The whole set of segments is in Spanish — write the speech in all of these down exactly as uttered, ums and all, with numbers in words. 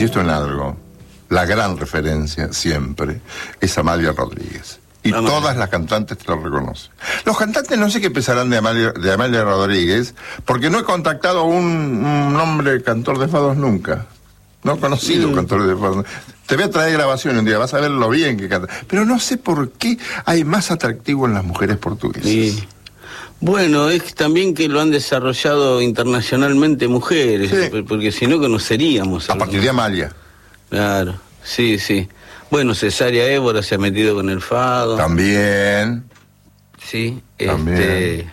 insisto en algo, la gran referencia siempre es Amalia Rodríguez. Y Amalia. Todas las cantantes te lo reconocen. Los cantantes no sé qué pensarán de Amalia, de Amalia Rodríguez, porque no he contactado a un, un hombre cantor de fados nunca. No he conocido mm. cantor de fados. Te voy a traer grabación un día, vas a ver lo bien que canta. Pero no sé por qué hay más atractivo en las mujeres portuguesas. Sí. Bueno, es también que lo han desarrollado internacionalmente mujeres, sí. porque si no conoceríamos. A partir de Amalia. Claro, sí, sí. Bueno, Cesárea Évora se ha metido con el fado. También. Sí. También. Este,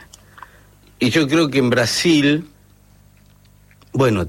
y yo creo que en Brasil, bueno,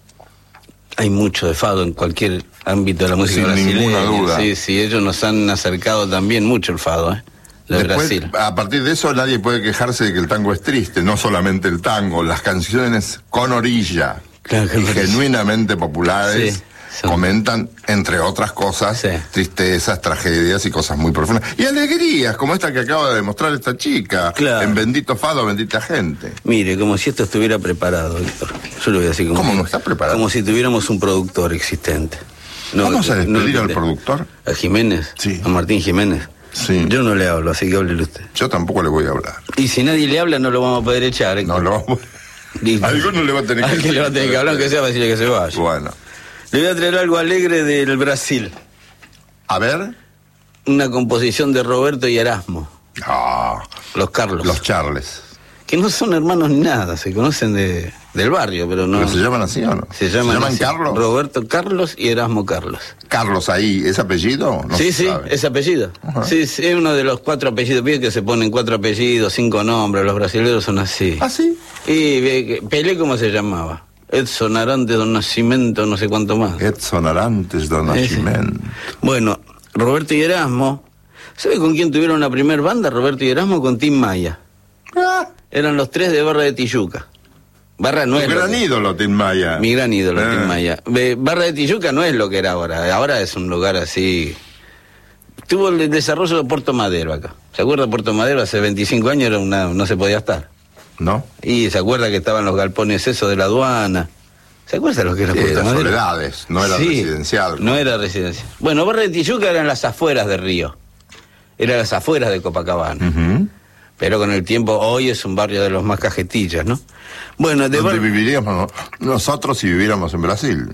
hay mucho de fado en cualquier ámbito de la música Sin brasileña. Ninguna duda. Sí, sí, ellos nos han acercado también mucho el fado, ¿eh? De Después, Brasil. A partir de eso nadie puede quejarse de que el tango es triste, no solamente el tango, las canciones con orilla claro, y genuinamente populares sí, son... comentan, entre otras cosas, sí. tristezas, tragedias y cosas muy profundas. Y alegrías, como esta que acaba de demostrar esta chica, claro. en Bendito Fado, Bendita Gente. Mire, como si esto estuviera preparado, Víctor. Yo lo voy a decir como... ¿Cómo si, no está preparado? Como si tuviéramos un productor existente. No, ¿Vamos a despedir no, al productor? ¿A Jiménez? Sí. ¿A Martín Jiménez? Sí. Yo no le hablo, así que háblele usted. Yo tampoco le voy a hablar. Y si nadie le habla, no lo vamos a poder echar. ¿eh? No lo vamos a... Alguno le va a tener que... Alguien le va a tener que hablar, aunque sea para decirle que se vaya. Bueno. Le voy a traer algo alegre del Brasil. A ver. Una composición de Roberto y Erasmo. Ah. Los Carlos. Los Charles. Que no son hermanos ni nada, se conocen de, del barrio, pero no... ¿Pero se llaman así o no? Se llaman, ¿Se llaman así, Carlos? Roberto Carlos y Erasmo Carlos. Carlos ahí, ¿es apellido? No sí, se sí, sabe. es apellido. Uh-huh. Sí, sí, es uno de los cuatro apellidos. Viste que se ponen cuatro apellidos, cinco nombres, los brasileños son así. ¿Ah, sí? Y Pelé, ¿cómo se llamaba? Edson Arantes do Nascimento, no sé cuánto más. Edson Arantes do Nascimento. Bueno, Roberto y Erasmo. ¿Sabe con quién tuvieron la primer banda? Roberto y Erasmo con Tim Maya. Ah. Eran los tres de Barra de Tijuca. Barra no es Mi gran que... ídolo, Tim Maya. Mi gran ídolo, eh. Tim Maya. Barra de Tijuca no es lo que era ahora. Ahora es un lugar así... Tuvo el desarrollo de Puerto Madero acá. ¿Se acuerda de Puerto Madero? Hace veinticinco años era una... no se podía estar. ¿No? Y se acuerda que estaban los galpones esos de la aduana. ¿Se acuerda de lo que era sí, Puerto las Madero? Soledades, no era sí, residencial. No era residencial. Bueno, Barra de Tijuca eran las afueras de Río. Eran las afueras de Copacabana. Uh-huh. Pero con el tiempo, hoy es un barrio de los más cajetillas, ¿no? Bueno, de ¿Dónde bar... viviríamos nosotros si viviéramos en Brasil?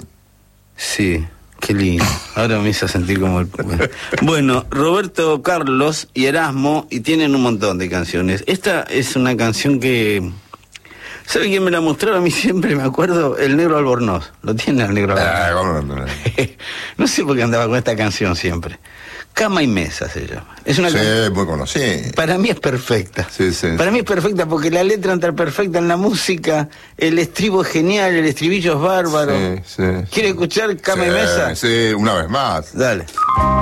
Sí, qué lindo. Ahora me hizo sentir como el... Bueno, Roberto Carlos y Erasmo, y tienen un montón de canciones. Esta es una canción que... ¿Sabe quién me la mostró? A mí siempre me acuerdo, el Negro Albornoz. ¿Lo tiene el Negro Albornoz? Ah, no sé por qué andaba con esta canción siempre. Cama y Mesa se llama. Es una sí, can... muy conocida. Para mí es perfecta. Sí, sí. Para mí es perfecta porque la letra entra perfecta en la música, el estribo es genial, el estribillo es bárbaro. Sí, sí. ¿Quiere escuchar Cama sí, y Mesa? Sí, una vez más. Dale.